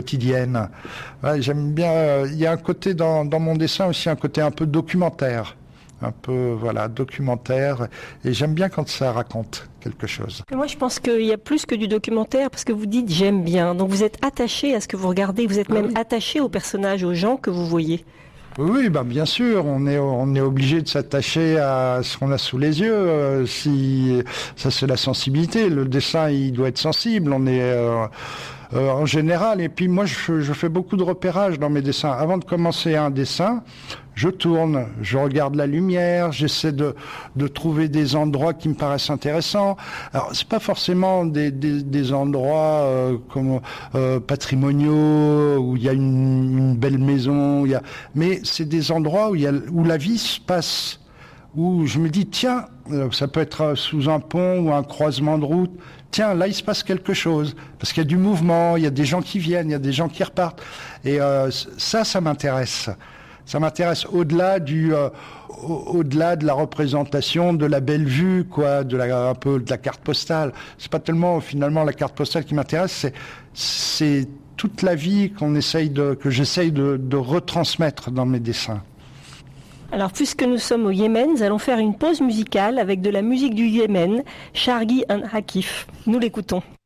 quotidienne. Ouais, j'aime bien. Il y a un côté dans mon dessin aussi, un côté un peu documentaire. Un peu, voilà, documentaire. Et j'aime bien quand ça raconte quelque chose. Moi, je pense qu'il y a plus que du documentaire, parce que vous dites « j'aime bien ». Donc vous êtes attaché à ce que vous regardez, vous êtes même attaché aux personnages, aux gens que vous voyez. Oui, ben bien sûr, on est obligé de s'attacher à ce qu'on a sous les yeux. Si ça, c'est la sensibilité. Le dessin, il doit être sensible. On est en général. Et puis moi, je fais beaucoup de repérage dans mes dessins. Avant de commencer un dessin, je tourne, je regarde la lumière, j'essaie de trouver des endroits qui me paraissent intéressants. Alors, c'est pas forcément des endroits comme patrimoniaux où il y a une belle maison, mais c'est des endroits où la vie se passe, où je me dis tiens, ça peut être sous un pont ou un croisement de route. Tiens, là, il se passe quelque chose. Parce qu'il y a du mouvement, il y a des gens qui viennent, il y a des gens qui repartent. Et ça m'intéresse. Ça m'intéresse au-delà au-delà de la représentation de la belle vue, quoi, un peu de la carte postale. C'est pas tellement, finalement, la carte postale qui m'intéresse, c'est toute la vie que j'essaye de retransmettre dans mes dessins. Alors, puisque nous sommes au Yémen, nous allons faire une pause musicale avec de la musique du Yémen, Shargi and Hakif. Nous l'écoutons.